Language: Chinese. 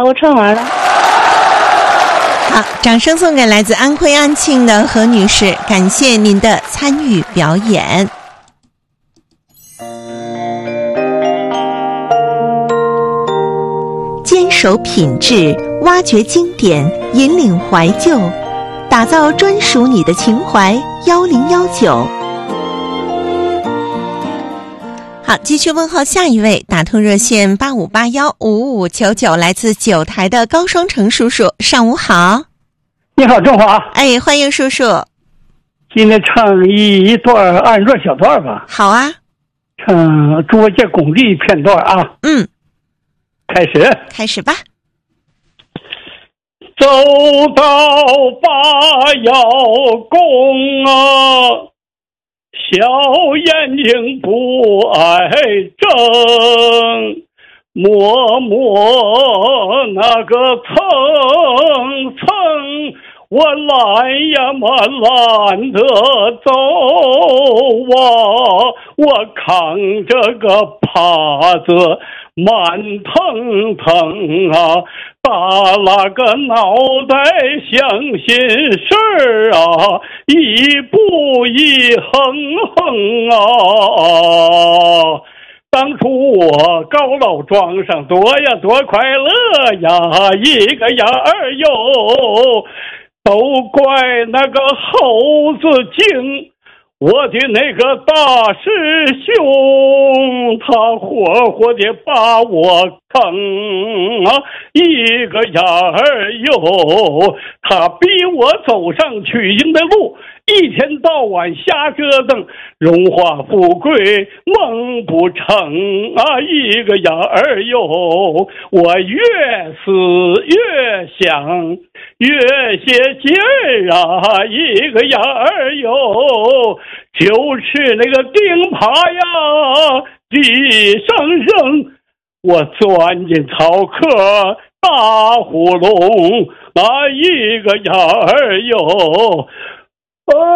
都唱完了。 好，掌声送给来自安徽安庆的何女士，感谢您的参与表演。坚守品质，挖掘经典，引领怀旧，打造专属你的情怀。1019。好，继续问候下一位，打通热线85815599，来自9台的高双成叔叔，上午好。 你好，中华。 哎，欢迎叔叔。 今天唱一段二段小段吧。 好啊。 唱捉介巩俐片段啊。开始吧。 走到八窑宫啊，小眼睛不爱睁，摸摸那个蹭蹭，我拦呀嘛拦得走啊，我扛着个耙子慢腾腾啊，打了个脑袋想心事儿啊，一步一横横啊。当初我高老庄上多呀多快乐呀，一个呀儿哟，都怪那个猴子精，我的那个大师兄，他活活的把我坑啊！一个呀儿哟，他逼我走上取经的路，一天到晚瞎折腾，荣华富贵梦不成啊！一个呀儿哟，我越思越想，越些劲儿啊！一个呀儿哟，就是那个钉耙呀，地上扔，我钻进草窠大胡龙，一个呀儿哟。